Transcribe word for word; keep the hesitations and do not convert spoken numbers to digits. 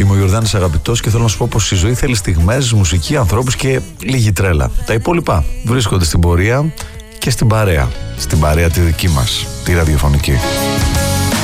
Είμαι ο Ιορδάνης Αγαπητός και θέλω να σου πω πως η ζωή θέλει στιγμές, μουσική, ανθρώπους και λίγη τρέλα. Τα υπόλοιπα βρίσκονται στην πορεία και στην παρέα. Στην παρέα τη δική μας, τη ραδιοφωνική.